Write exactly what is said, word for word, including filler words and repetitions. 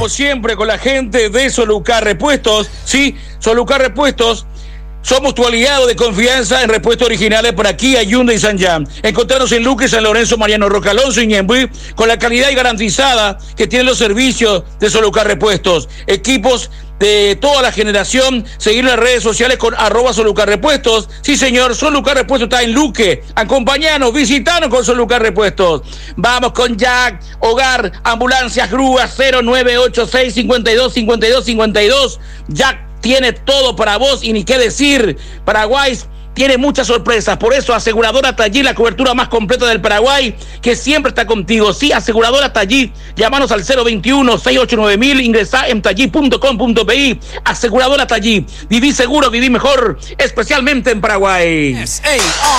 siempre, con la gente de Solucar Repuestos. Sí, Solucar Repuestos. Somos tu aliado de confianza en repuestos originales por aquí a Hyundai San Jan. Encontrarnos en Luque, San Lorenzo, Mariano Roca Alonso y Ñembuí, con la calidad y garantizada que tienen los servicios de Solucar Repuestos. Equipos de toda la generación. Seguir en las redes sociales con arroba Solucar Repuestos. Sí, señor, Solucar Repuestos está en Luque. Acompañanos, visitanos con Solucar Repuestos. Vamos con Jack, Hogar, Ambulancias, Grúas, cero nueve ocho seis, cincuenta y dos, cincuenta y dos, cincuenta y dos. Jack tiene todo para vos y ni qué decir. Paraguay tiene muchas sorpresas, por eso Aseguradora Tallí, la cobertura más completa del Paraguay, que siempre está contigo. Sí, Aseguradora Tallí, llámanos al cero veintiuno, seiscientos ochenta y nueve mil, ingresá en tallí punto com punto pi. Aseguradora Tallí, viví seguro, viví mejor, especialmente en Paraguay. S A R